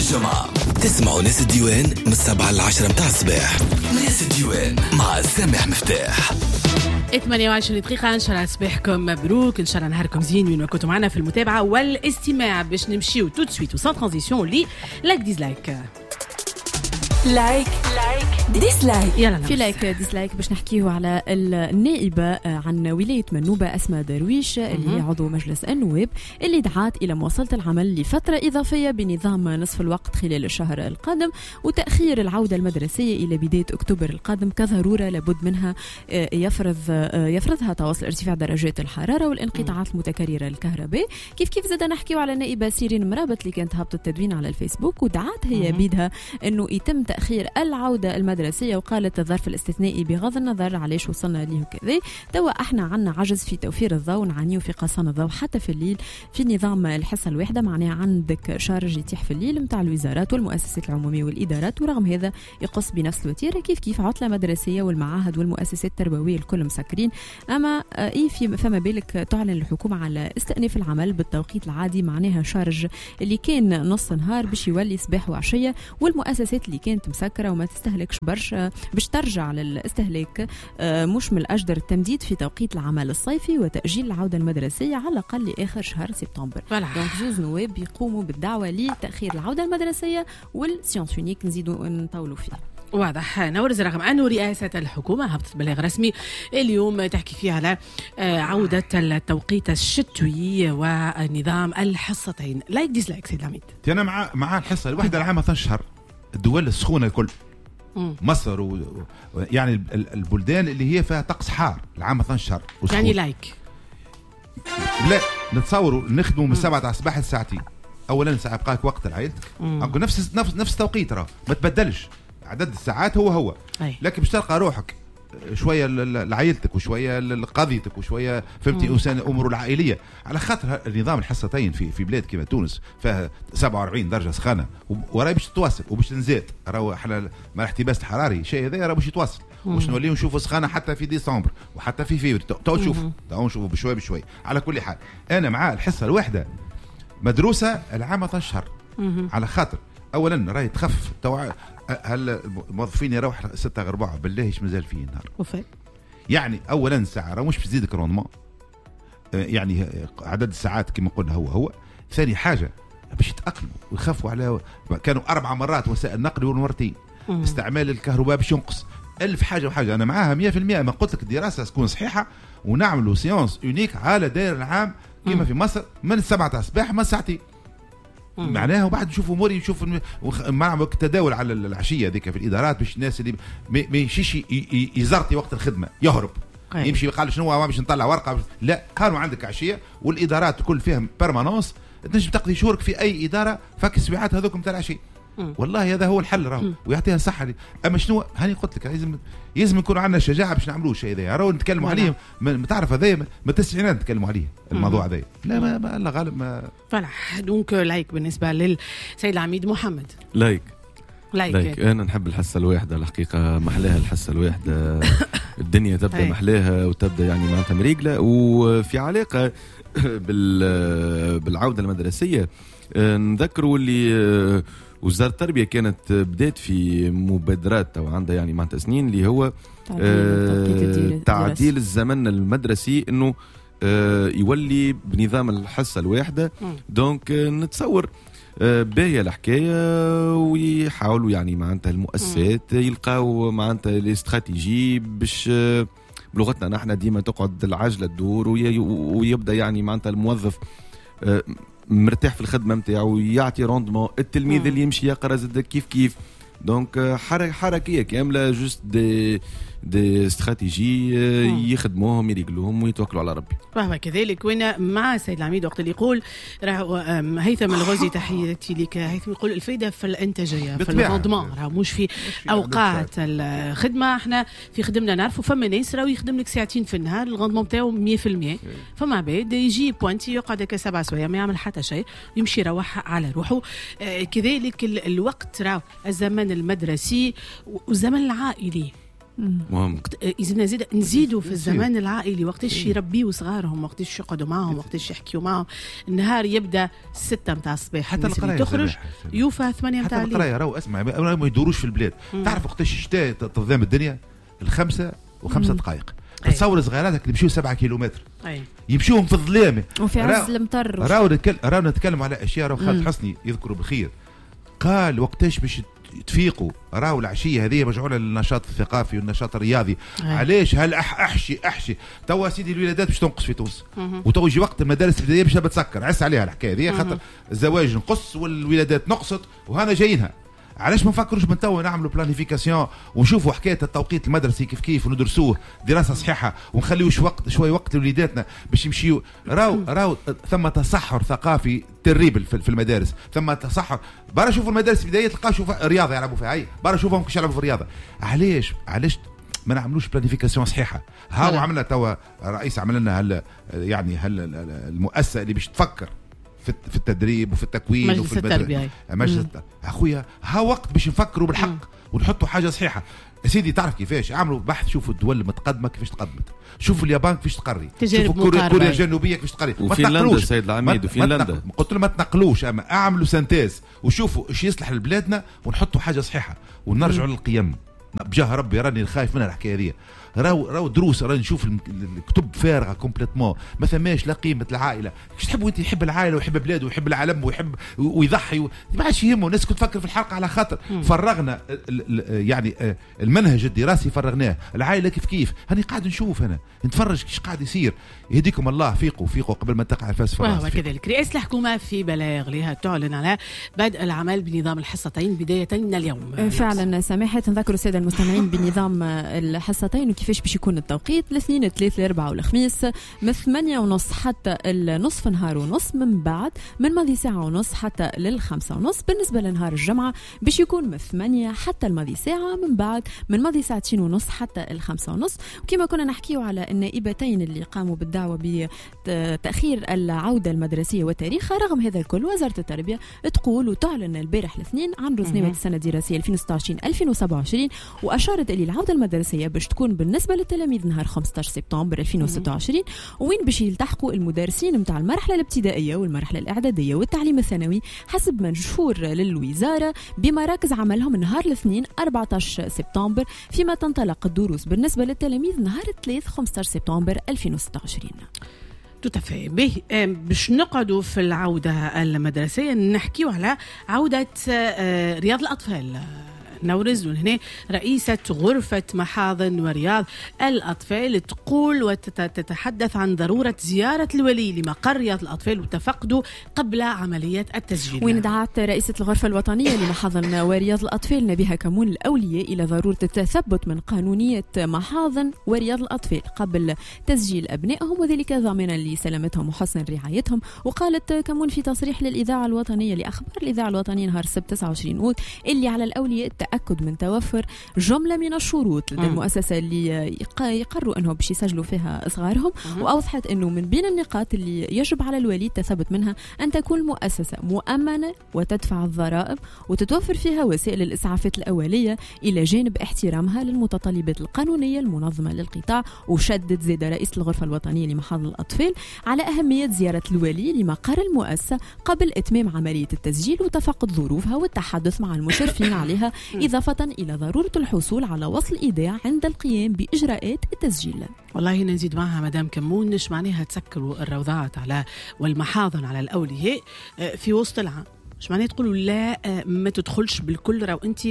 الجمعة تسمعوا ناس الديوان من 7 ل 10 متاع الصباح. ناس الديوان مع سامح مفتاح. 28 دقيقة. إن شاء الله صباحكم مبروك، إن شاء الله نهاركم زين وين ما كنتوا معنا في المتابعة والاستماع. باش نمشيو تو سويت وسان ترانزيسيون لي لايك ديزلايك. لايك ديسلايك. يلا في لايك ديسلايك باش نحكيه على النائبة عن ولاية منوبة أسماء درويش اللي هي عضو مجلس النواب اللي دعات إلى مواصلة العمل لفترة إضافية بنظام نصف الوقت خلال الشهر القادم وتأخير العودة المدرسية إلى بداية أكتوبر القادم كضرورة لابد منها يفرضها تواصل ارتفاع درجات الحرارة والانقطاعات المتكررة للكهرباء. كيف زاد نحكيه على النائبة سيرين مرابط اللي كانت هابطة التدوين على الفيسبوك ودعات هي بيدها أنه يتم تأخير العودة المدرسية، وقالت الظرف الاستثنائي بغض النظر علاش وصلنا ليه كذا. توا احنا عنا عجز في توفير الضوء، نعانيو في قصان الضوء حتى في الليل في نظام الحصة الواحدة. معناها عندك شارج يتيح في الليل متاع الوزارات والمؤسسات العمومية والإدارات، ورغم هذا يقص بنفس الوتيرة. كيف عطلة مدرسية والمعاهد والمؤسسات التربوية الكل مسكرين. أما فما بالك تعلن الحكومة على استئناف العمل بالتوقيت العادي، معناها شارج اللي كان نص نهار باش يولي صباح وعشية، والمؤسسات اللي كانت مسكرة وما تستهلكش برشا باش ترجع للاستهلاك. مش من الأجدر التمديد في توقيت العمل الصيفي وتأجيل العودة المدرسية على الأقل لآخر شهر سبتمبر. دونك زوز نواب يقوموا بالدعوة لتأخير العودة المدرسية والسيونس يونيك نزيدوا نطولوا فيه. واضح. نورز رغم أنه رئاسة الحكومة هبطت بلاغ رسمي اليوم تحكي فيه على عودة التوقيت الشتوي ونظام الحصتين. لايك ديسلايك سيد العميد. أنا مع الحصة الواحدة العام 12 شهر. الدول السخونة الكل مصر يعني البلدان اللي هي فيها طقس حار العام 12 شهر يعني لايك لا نتصوروا نخدموا من 7 تاع الصباح لساعتين. اولا ساعه بقاك وقت لعائلتك نفس التوقيت راه ما تبدلش عدد الساعات هو لكن باش تلقى روحك شويه لعائلتك وشويه لقضيتك وشويه فهمتي امور العائليه على خاطر النظام الحصتين في بلاد كما تونس فيها 47 درجه سخانه وراي باش تتواصل وباش تنزاد. راهو احنا مع الاحتباس الحراري الشيء هذا راه باش يتواصل باش نوليو نشوفوا سخانه حتى في ديسمبر وحتى في فيفري. تو نشوفوا بشوي. على كل حال انا مع الحصه الواحده مدروسه العام 12 شهر على خاطر اولا راهي تخفف هل الموظفين يروح 6 غير 4 بالله ايش مازال فيه النهار يعني اولا ساعه راه مش باش تزيدك روندمون يعني عدد الساعات كما قلنا هو. ثاني حاجه باش يتاقلموا ويخفوا على كانوا 4 مرات وسائل نقل ومرتين استعمال الكهرباء باش ينقص 1000 حاجه وحاجه. انا معاها 100%. ما قلت لك الدراسه تكون صحيحه ونعملوا سيونس يونيك على داير العام كما في مصر من 7 تاع الصباح ما ساعتين معناها وبعد نشوف اموري نشوف مع التداول على العشيه هذيك في الادارات باش الناس اللي ما يمشيش يزرطي وقت الخدمه يهرب يمشي قال شنو هو باش نطلع ورقه لا كانوا عندك عشيه والادارات كل فيهم بيرمانونس تنجم تقضي شهورك في اي اداره فك السبيعات هذوك نتاع العشيه. والله هذا هو الحل راهو ويعطيها الصحه لي. اما شنو هاني قلت لك لازم يكون عندنا شجاعه باش نعملوه الشيء هذا راهو نتكلموا عليه ما تعرف هذا من التسعينات نتكلموا عليه الموضوع هذا لا ما الله غالب ما فلاح. دونك لايك بالنسبه للسيد العميد محمد. لايك انا نحب الحصه الواحده الحقيقه محلاها الحصه الواحده الدنيا تبدا محلاها وتبدا يعني معناتها مريقله. وفي علاقه بالعوده المدرسيه نذكروا اللي وزارة التربية كانت بدات في مبادرات أو عندها يعني معناتها سنين اللي هو تعديل الزمن المدرسي إنه يولي بنظام الحصة الواحدة. دونك نتصور باهية الحكاية ويحاولوا يعني معناتها المؤسسات يلقاو معناتها الاستراتيجي باش بلغتنا نحن ديما تقعد العجلة تدور ويبدأ يعني معناتها الموظف مرتاح في الخدمه نتاعو يعطي روندمون التلميذ اللي يمشي يقرا زاد كيف دونك حركيه كامله جوست دي استراتيجي يخدموهم يريقلوهم ويتوكلوا على ربي. فهو كذلك وين مع السيد العميد وقت اللي يقول راهو هيثم الغوزي تحياتي لك هيثم يقول الفايده في الانتاجيه في الروندمون راهو مش في اوقات الخدمه. احنا في خدمنا نعرفوا فما ناس راهو يخدم لك ساعتين في النهار الروندمون نتاعو 100%. فما عباد يجي بوانتي يقعد هكا 7 سوايع ما يعمل حتى شيء يمشي يروح على روحه. كذلك الوقت راهو الزمن المدرسي والزمن العائلي مهم. إذا نزيدوا في الزمان العائلي وقتاش يربيوا صغارهم، وقتاش يقعدوا معهم، وقتاش يحكيوا معهم. النهار يبدا 6 متاع الصباح حتى القرايه تخرج يوفى 8 متاع الليل. حتى القرايه راهو اسمع ما يدوروش في البلاد. تعرف وقتاش الشتاء تنظام الدنيا 5 دقائق. تصور صغيراتك اللي يمشيوا 7 كيلومتر يمشيهم في الظلام وفي عز المطر. راهو نتكلم على اشياء. راهو خالد حسني يذكره بالخير قال وقتاش باش تفيقوا. راهو العشيه هذه مجعوله للنشاط الثقافي والنشاط الرياضي. علاش هل احشي توا سيدي الولادات باش تنقص في تونس، وتو يجي وقت المدارس الابتدائيه باش تسكر. عس عليها الحكايه هذه خاطر الزواج نقص والولادات نقصت وهنا جايينها. علاش ما نفكروش من توا نعملوا بلانيفيكاسيون ونشوفوا حكايه التوقيت المدرسي كيف وندرسوه دراسه صحيحه ونخليوا شوي وقت لوليداتنا باش يمشيوا. راو ثم تصحر ثقافي تريبل في المدارس. ثم تصحر برا. شوفوا المدارس البدايه تلقاو شوفوا رياضه يلعبوا فيها. هاي برا شوفهم كيفاش يلعبوا في الرياضه. علاش ما نعملوش بلانيفيكاسيون صحيحه. هاو عملنا توا الرئيس عمل لنا المؤسسه اللي باش تفكر في التدريب وفي التكوين مجلس التربيه. مجلس اخويا ها وقت باش نفكروا بالحق ونحطوا حاجه صحيحه. سيدي تعرف كيفاش عملوا بحث. شوفوا الدول المتقدمه كيفاش تقدمت. شوفوا اليابان كيفاش تقري. شوفوا كوريا الجنوبيه كيفاش تقري. وفنلندا سيد العميد وفنلندا. قلت له ما تنقلوش اما اعملوا سنتيز وشوفوا ايش يصلح لبلادنا ونحطوا حاجه صحيحه ونرجعوا للقيم. بجاه ربي راني خايف منها الحكايه هذه. راهو دروس. راني نشوف الكتب فارغه كومبليتمون. ما ثماش لا قيمه العائله. كيش تحبوا انت؟ يحب العائله ويحب بلاده ويحب العالم ويحب ويضحي ما عادش يهمه. الناس كنت تفكر في الحلقه على خاطر فرغنا يعني المنهج الدراسي فرغناه. العائله كيف هاني قاعد نشوف انا نتفرج كيش قاعد يصير. يهديكم الله. فيقوا قبل ما تقع الفاس في الراس. وكذلك رئاسه الحكومه في بلاغ لها تعلن على بدء العمل بنظام الحصتين بدايه من اليوم. فعلا سماحه نذكر الساده المستمعين بنظام الحصتين وكيفاش باش يكون التوقيت. الاثنين الثلاث الاربعاء والخميس من 8:30 حتى النصف نهار ونص. من بعد من ماضي ساعه ونص حتى لل5:30. بالنسبه لنهار الجمعه باش يكون من 8 حتى الماضي ساعه. من بعد من ماضي ساعتين ونص حتى ال5:30. وكما كنا نحكيو على النائبتين اللي قاموا بالدعوه بتاخير العوده المدرسيه وتاريخها. رغم هذا الكل وزاره التربيه تقول وتعلن البارح الاثنين عن رزنامه السنه الدراسيه 2026-2027 واشارت الى العوده المدرسيه باش تكون بالنسبه للتلاميذ نهار 15 سبتمبر 2026 وين باش يلتحقوا المدرسين نتاع المرحله الابتدائيه والمرحله الاعداديه والتعليم الثانوي حسب منشور للوزاره بمراكز عملهم نهار الاثنين 14 سبتمبر. فيما تنطلق الدروس بالنسبه للتلاميذ نهار الثلاث 15 سبتمبر 2026. تتفهم به. باش نقعدوا في العودة المدرسية نحكيوا على عودة رياض الأطفال. نورز هنا رئيسة غرفة محاضن ورياض الأطفال تقول وتتحدث عن ضرورة زيارة الولي لمقر رياض الأطفال وتفقده قبل عملية التسجيل. وين دعت رئيسة الغرفة الوطنية لمحاضن ورياض الأطفال نبيها كمون الأولياء إلى ضرورة التثبت من قانونية محاضن ورياض الأطفال قبل تسجيل أبنائهم وذلك ضامنا لسلامتهم وحسن رعايتهم. وقالت كمون في تصريح للإذاعة الوطنية لأخبار الإذاعة الوطنية نهار السبت 29 أوت اللي على الأولياء التأكد من توفر جملة من الشروط لدى المؤسسة اللي يقرروا أنهم باش يسجلوا فيها صغارهم. وأوضحت أنه من بين النقاط اللي يجب على الولي التثبت منها أن تكون المؤسسة مؤمنة وتدفع الضرائب وتتوفر فيها وسائل الإسعافات الأولية إلى جانب احترامها للمتطلبات القانونية المنظمة للقطاع. وشدد زاد رئيس الغرفة الوطنية لمحاضن الأطفال على أهمية زيارة الولي لمقر المؤسسة قبل إتمام عملية التسجيل وتفقد ظروفها والتحدث مع المشرفين عليها إضافة إلى ضرورة الحصول على وصل إيداع عند القيام بإجراءات التسجيل. والله نزيد معها مدام كمون نش معناها تسكروا الروضات على والمحاضن على الأولياء في وسط العام. مش معناه تقولوا لا ما تدخلش بالكل راو انت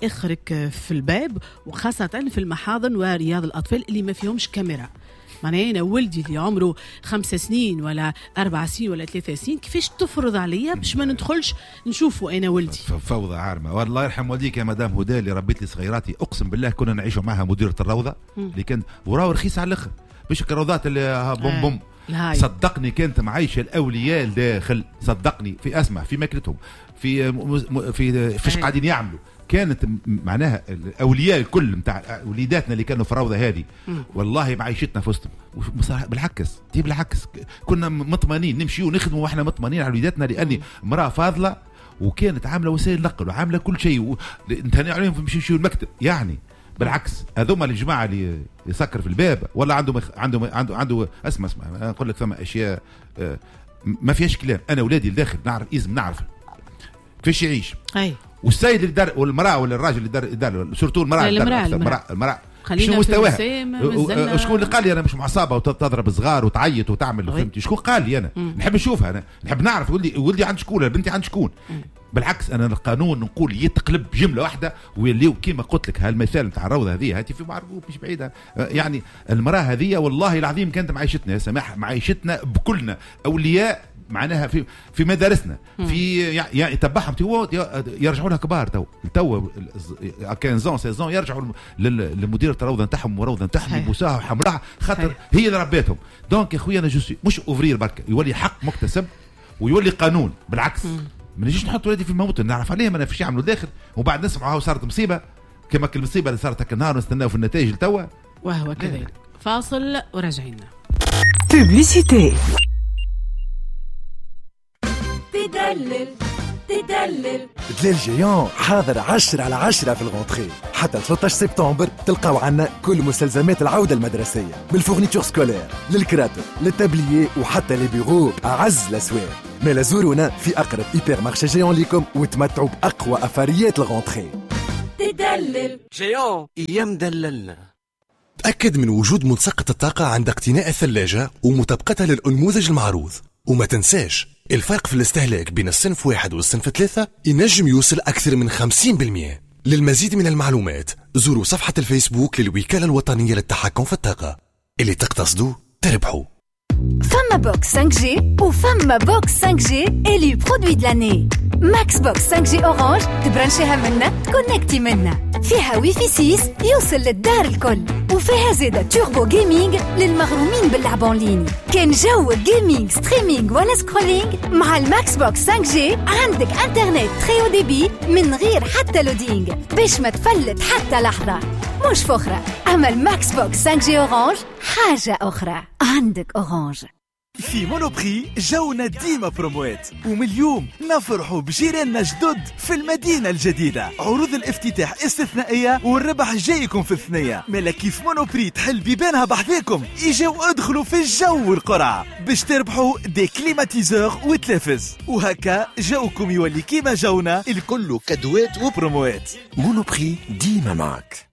اخرك في الباب وخاصة في المحاضن ورياض الأطفال اللي ما فيهمش كاميرا. معناه أنا ولدي اللي عمره 5 سنين ولا 4 سنين ولا 3 سنين كيفاش تفرض عليا باش ما ندخلش نشوفه أنا ولدي؟ فوضى عارمة. والله يرحم والديك يا مدام هدى اللي ربيت لي صغيراتي أقسم بالله كنا نعيشوا معها مديرة الروضة اللي كان وراو رخيص على الآخر مش الروضات اللي بوم بوم. صدقني كانت معيشة الأولياء داخل. صدقني في أسمع في ماكلتهم في فيش قاعدين يعملوا. كانت معناها الاولياء الكل نتاع وليداتنا اللي كانوا في الروضه هذه والله معيشتنا في وسطهم. بالعكس كنا مطمئنين نمشي ونخدموا واحنا مطمئنين على وليداتنا لاني امراه فاضله وكانت عامله وسائل نقل وعامله كل شيء انت عليهم يمشيوا المكتب يعني بالعكس هذوما الجماعه اللي يسكر في الباب ولا عنده اسمع نقول لك ثم اشياء ما فيهاش كلام. انا اولادي الداخل نعرف كيفاش يعيش. والسيد اللي دار والمراه ولا الراجل اللي دار سورتو المراه شنو مستواها؟ شكون اللي قال لي انا مش معصابه وتضرب صغار وتعيط وتعمل فهمتي؟ شكون قال لي انا؟ نحب نشوفها، انا نحب نعرف ولدي عند شكون، بنتي عند شكون. بالعكس انا القانون نقول يتقلب جمله واحده ويليو كيما قلت لك هالمثال نتاع الروضه هذه هاتي في معروف مش بعيده. يعني المراه هذه والله العظيم كانت معيشتنا يا سماح، معيشتنا بكلنا اولياء معناها في مدارسنا في يعني تبعهم يرجعوا لها كبار تو كان زون سيزون يرجعوا لمدير الروضه نتاعهم وروضه نتاعهم يبوساها وحمراها خاطر هي اللي ربيتهم. دونك يا خويا انا مش اوفرير برك، يولي حق مكتسب ويولي قانون. بالعكس ما نجيش نحط ولادي في الموت نعرف عليهم انا فيش يعملوا داخل وبعد نسمعوا هاو صارت مصيبه كما المصيبه اللي صارت النهار ونستناو في النتائج لتوا وهو كذلك. فاصل وراجعين. بوبليسيتي. دلال جيون حاضر 10/10 في الغونتري. حتى 13 سبتمبر تلقاو عنا كل مستلزمات العودة المدرسية، من الفورنيتور سكولير للكراتب للتابليي وحتى لي بيرو أعز الأسواق. ما زورونا في أقرب هيبر مارشي جيون ليكم وتمتعوا بأقوى أفاريات الغونتري. تدلل جيون يمدللنا. تأكد من وجود ملصقة الطاقة عند اقتناء الثلاجة ومطابقتها للأنموذج المعروض. وما تنساش الفرق في الاستهلاك بين الصنف 1 والصنف 3 ينجم يوصل أكثر من 50%. للمزيد من المعلومات زوروا صفحة الفيسبوك للوكالة الوطنية للتحكم في الطاقة. اللي تقتصدوا تربحوا. فما بوكس 5G وفما بوكس 5G إلي برودوي دلاني. ماكس بوكس 5G أورانج تبرنشيها منا تكونكتي منا. فيها ويفي 6 يوصل للدار الكل، وفيها زيادة توربو جيمنج للمغرومين باللعب اونلاين. كان جو جيمنج ستريمينج ولا سكرولينج مع الماكس بوكس 5G عندك انترنت تريو ديبي من غير حتى لودينج باش ما تفلت حتى لحظة. مش فخرة، أما الماكس بوكس 5G أورانج حاجة أخرى. عندك أورانج. في مونوبري جونا ديما بروموات، ومن اليوم نفرحوا بجيراننا جدد في المدينة الجديدة. عروض الافتتاح استثنائية والربح جايكم في الثنية. مالا كيف مونوبري تحل بيبانها بحذاكم، اجاو ادخلوا في الجو والقرعة باش تربحوا دي كليماتيزور وتلفز، وهكا جوكم يولي كيما جونا الكل كدوات وبروموات. مونوبري ديما معك.